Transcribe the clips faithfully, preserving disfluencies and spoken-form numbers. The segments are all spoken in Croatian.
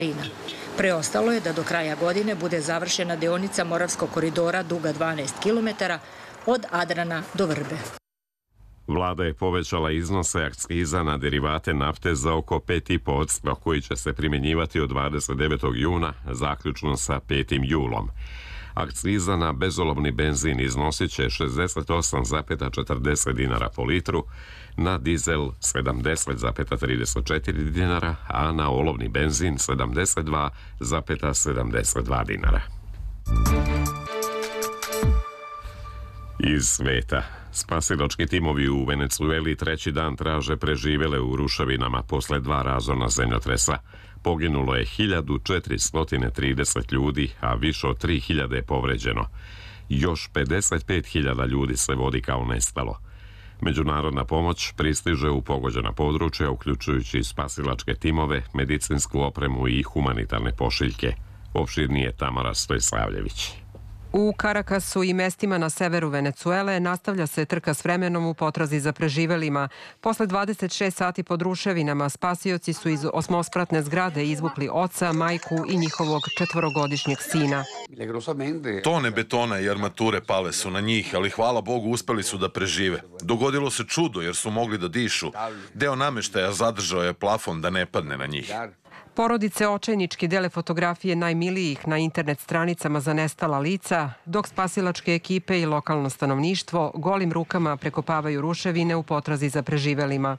Preostalo je da do kraja godine bude završena deonica Moravskog koridora duga dvanaest kilometara od Adrana do Vrbe. Vlada je povećala iznose akciza na derivate nafte za oko pet i po posto koji će se primjenjivati od dvadeset devetog juna zaključno sa petim julom. Akciza na bezolovni benzin iznosit će šezdeset osam zarez četrdeset dinara po litru, na dizel sedamdeset zarez trideset četiri dinara, a na olovni benzin sedamdeset dva zarez sedamdeset dva dinara. Iz sveta. Spasilački timovi u Venecueli treći dan traže preživele u ruševinama posle dva razorna zemljotresa. Poginulo je hiljadu četiristo trideset ljudi, a više od tri hiljade je povređeno. Još pedeset pet hiljada ljudi se vodi kao nestalo. Međunarodna pomoć pristiže u pogođena područja, uključujući spasilačke timove, medicinsku opremu i humanitarne pošiljke. Opširnije Tamara Stojsavljević. U Karakasu i mestima na severu Venecuele nastavlja se trka s vremenom u potrazi za preživelima. Posle dvadeset šest sati pod ruševinama spasioci su iz osmospratne zgrade izvukli oca, majku i njihovog četvorogodišnjeg sina. Tone betona i armature pale su na njih, ali hvala Bogu uspeli su da prežive. Dogodilo se čudo jer su mogli da dišu. Deo nameštaja zadržao je plafon da ne padne na njih. Porodice očajnički dele fotografije najmilijih na internet stranicama za nestala lica, dok spasilačke ekipe i lokalno stanovništvo golim rukama prekopavaju ruševine u potrazi za preživelima.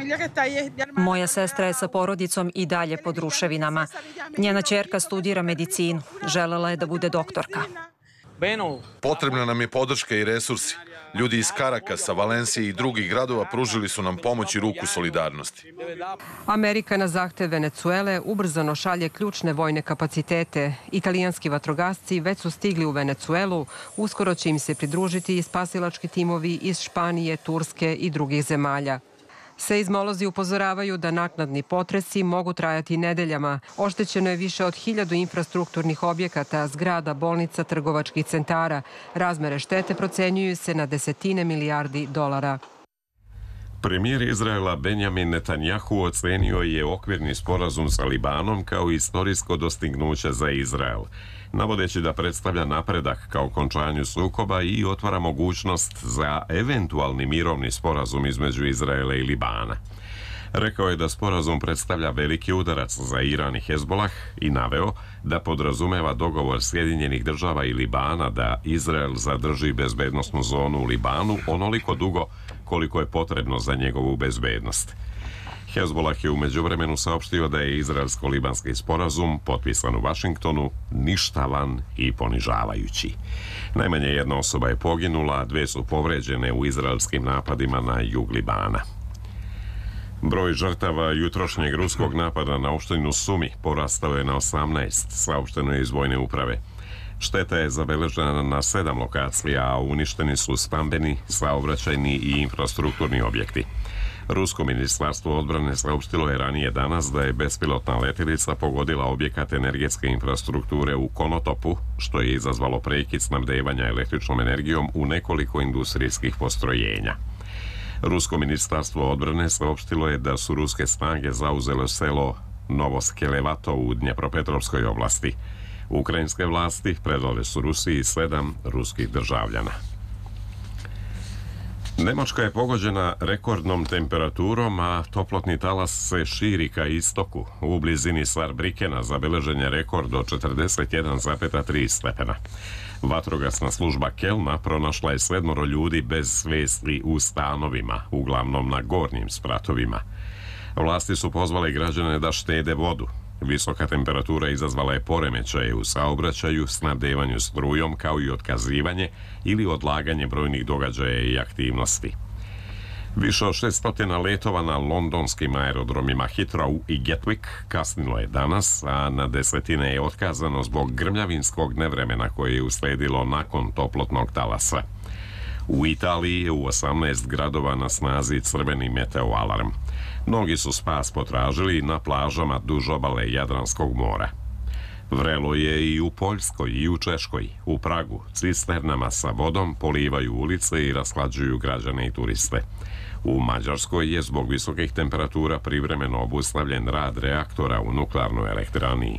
Moja sestra je sa porodicom i dalje pod ruševinama. Njena ćerka studira medicinu. Želela je da bude doktorka. Potrebna nam je podrška i resursi. Ljudi iz Karakasa, Valencije i drugih gradova pružili su nam pomoć i ruku solidarnosti. Amerika na zahtev Venecuele ubrzano šalje ključne vojne kapacitete. Italijanski vatrogasci već su stigli u Venecuelu. Uskoro će im se pridružiti i spasilački timovi iz Španije, Turske i drugih zemalja. Seizmolozi upozoravaju da naknadni potresi mogu trajati nedeljama. Oštećeno je više od hiljadu infrastrukturnih objekata, zgrada, bolnica, trgovačkih centara. Razmere štete procenjuju se na desetine milijardi dolara. Premijer Izraela Benjamin Netanjahu ocenio je okvirni sporazum sa Libanom kao istorijsko dostignuće za Izrael, navodeći da predstavlja napredak ka okončanju sukoba i otvara mogućnost za eventualni mirovni sporazum između Izraela i Libana. Rekao je da sporazum predstavlja veliki udarac za Iran i Hezbolah i naveo da podrazumeva dogovor Sjedinjenih država i Libana da Izrael zadrži bezbednosnu zonu u Libanu onoliko dugo koliko je potrebno za njegovu bezbednost. Hezbolah je u međuvremenu saopštio da je izraelsko-libanski sporazum potpisan u Vašingtonu ništavan i ponižavajući. Najmanje jedna osoba je poginula, a dve su povređene u izraelskim napadima na jug Libana. Broj žrtava jutrošnjeg ruskog napada na opštinu Sumi porastao je na osamnaest, saopšteno je iz vojne uprave. Šteta je zabeležena na sedam lokacija, a uništeni su stambeni, saobraćajni i infrastrukturni objekti. Rusko ministarstvo odbrane saopštilo je ranije danas da je bespilotna letilica pogodila objekat energetske infrastrukture u Konotopu, što je izazvalo prekid snabdevanja električnom energijom u nekoliko industrijskih postrojenja. Rusko ministarstvo odbrane saopštilo je da su ruske snage zauzele selo Novoskelevato u Dnjepropetrovskoj oblasti. Ukrajinske vlasti predale su Rusiji sedam ruskih državljana. Nemačka je pogođena rekordnom temperaturom, a toplotni talas se širi ka istoku. U blizini Sarbrikena zabeležen je rekord od četrdeset jedan zarez tri stepena. Vatrogasna služba Kelna pronašla je sedmoro ljudi bez svesti u stanovima, uglavnom na gornjim spratovima. Vlasti su pozvale građane da štede vodu. Visoka temperatura izazvala je poremećaje u saobraćaju, snabdevanju strujom, kao i otkazivanje ili odlaganje brojnih događaja i aktivnosti. Više od šeststotina letova na londonskim aerodromima Heathrow i Gatwick kasnilo je danas, a na desetine je otkazano zbog grmljavinskog nevremena koje je usledilo nakon toplotnog talasa. U Italiji je u osamnaest gradova na snazi crveni meteo alarm. Mnogi su spas potražili na plažama duž obale Jadranskog mora. Vrelo je i u Poljskoj i u Češkoj. U Pragu cisternama sa vodom polivaju ulice i rashlađuju građane i turiste. U Mađarskoj je zbog visokih temperatura privremeno obustavljen rad reaktora u nuklearnoj elektrani